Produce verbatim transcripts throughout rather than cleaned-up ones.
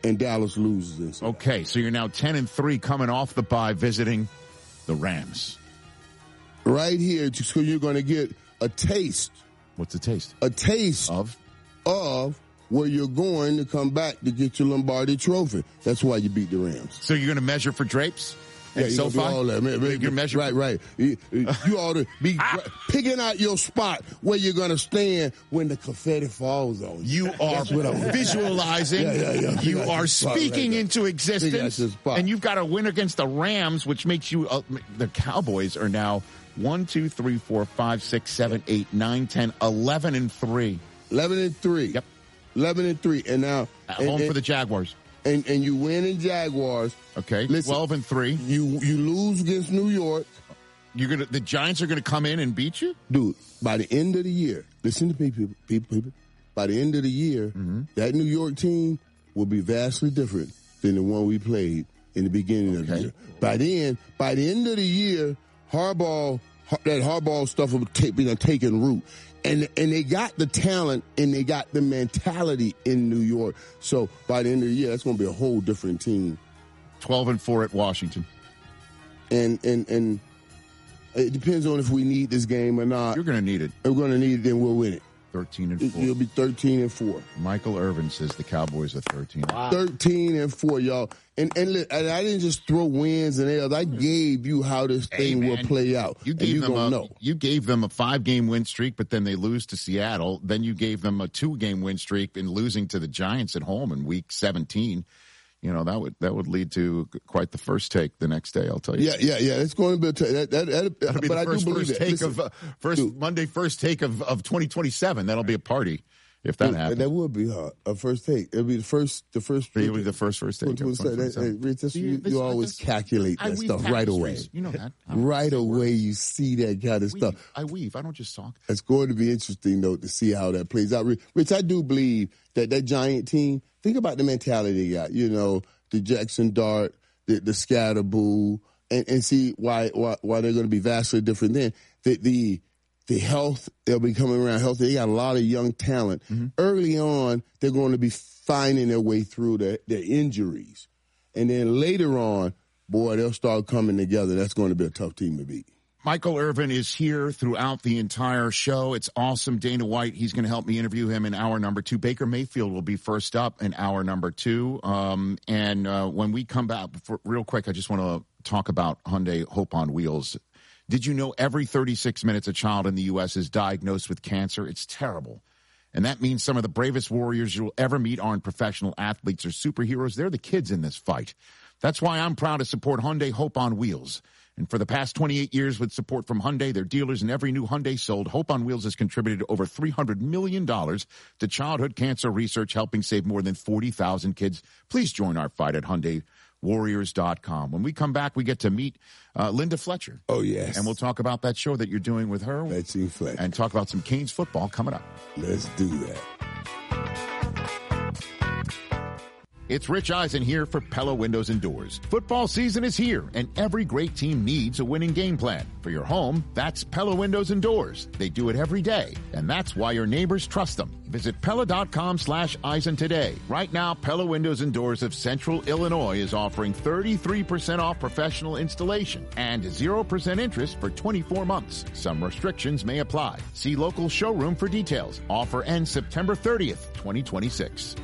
and Dallas loses in Seattle. Okay, so you're now ten and three coming off the bye visiting the Rams. Right here, so you're going to get a taste. What's the taste? A taste of of where you're going to come back to get your Lombardi trophy. That's why you beat the Rams. So you're going to measure for drapes? Yeah, you SoFi? do all that. Man, man, you're measuring? Right, right. You, you ought to be picking out your spot where you're going to stand when the confetti falls on you. You are visualizing. Yeah, yeah, yeah. You Pick are speaking right into existence. And you've got a win against the Rams, which makes you, uh, the Cowboys are now one, two, three, four, five, six, seven, eight, nine, ten, eleven and three. eleven and three. Yep. eleven and three. And now. At and, home and, for the Jaguars. And and you win in Jaguars. Okay. Listen, twelve and three. You you lose against New York. You're gonna the Giants are gonna come in and beat you? Dude, by the end of the year, listen to me, people, people, people. By the end of the year, mm-hmm. that New York team will be vastly different than the one we played in the beginning okay. of the year. By then, by the end of the year, Harbaugh, that Harbaugh stuff will be you know, taking root. And and they got the talent and they got the mentality in New York. So by the end of the year, that's going to be a whole different team. Twelve and four at Washington. And and and it depends on if we need this game or not. You're going to need it. If we're going to need it, then we'll win it. Thirteen and four. It'll be thirteen and four. Michael Irvin says the Cowboys are thirteen. Wow. Thirteen and four, y'all. And and, look, and I didn't just throw wins and L's. I gave you how this thing hey, will play out. You gave you them a, know. You gave them a five game win streak, but then they lose to Seattle. Then you gave them a two game win streak in losing to the Giants at home in Week seventeen. You know, that would that would lead to quite the first take the next day, I'll tell you. Yeah, yeah, yeah. It's going to be a t- that, that, that, That'll be but the first, I do believe first it. take Listen, of uh, first dude, Monday first take of, of twenty twenty-seven. That'll be a party if that dude, happens. That would be hard. A first take. It'll be the first the first It'll be the first first take. Of that, hey, Rich, that's, you, you always calculate that stuff right away. You know that. Right away you see that kind of weave. stuff. I weave. I don't just talk. It's going to be interesting though to see how that plays out. Rich, I do believe that that Giant team, think about the mentality they got, you know, the Jackson Dart, the, the Scatterboo, and, and see why, why why they're going to be vastly different then. The, the the health, they'll be coming around healthy. They got a lot of young talent. Mm-hmm. Early on, they're going to be finding their way through their, their injuries. And then later on, boy, they'll start coming together. That's going to be a tough team to beat. Michael Irvin is here throughout the entire show. It's awesome. Dana White, he's going to help me interview him in hour number two. Baker Mayfield will be first up in hour number two. Um, and uh, when we come back, for, real quick, I just want to talk about Hyundai Hope on Wheels. Did you know every thirty-six minutes a child in the U S is diagnosed with cancer? It's terrible. And that means some of the bravest warriors you'll ever meet aren't professional athletes or superheroes. They're the kids in this fight. That's why I'm proud to support Hyundai Hope on Wheels. And for the past twenty-eight years with support from Hyundai, their dealers, and every new Hyundai sold, Hope on Wheels has contributed over three hundred million dollars to childhood cancer research, helping save more than forty thousand kids. Please join our fight at Hyundai Warriors dot com. When we come back, we get to meet uh, Linda Fletcher. Oh, yes. And we'll talk about that show that you're doing with her. Fletching Fletcher. And talk about some Canes football coming up. Let's do that. It's Rich Eisen here for Pella Windows and Doors. Football season is here, and every great team needs a winning game plan. For your home, that's Pella Windows and Doors. They do it every day, and that's why your neighbors trust them. Visit Pella.com slash Eisen today. Right now, Pella Windows and Doors of Central Illinois is offering thirty-three percent off professional installation and zero percent interest for twenty-four months. Some restrictions may apply. See local showroom for details. Offer ends September thirtieth, twenty twenty-six.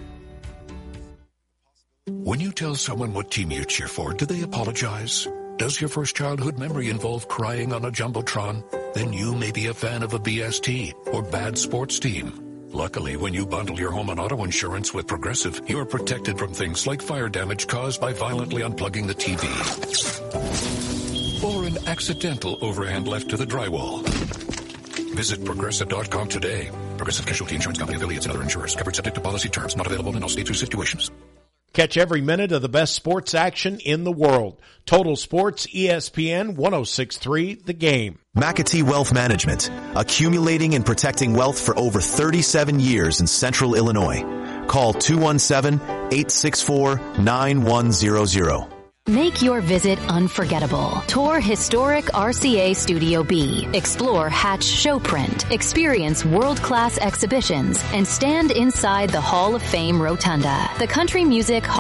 When you tell someone what team you cheer for, do they apologize? Does your first childhood memory involve crying on a Jumbotron? Then you may be a fan of a B S T or bad sports team. Luckily, when you bundle your home and auto insurance with Progressive, you're protected from things like fire damage caused by violently unplugging the T V. Or an accidental overhand left to the drywall. Visit Progressive dot com today. Progressive Casualty Insurance Company, affiliates, and other insurers. Covered subject to policy terms. Not available in all states or situations. Catch every minute of the best sports action in the world. Total Sports, E S P N one oh six point three, The Game. McAtee Wealth Management, accumulating and protecting wealth for over thirty-seven years in Central Illinois. Call two one seven, eight six four, nine one zero zero. Make your visit unforgettable. Tour historic R C A Studio B. Explore Hatch Showprint. Experience world-class exhibitions and stand inside the Hall of Fame Rotunda. The Country Music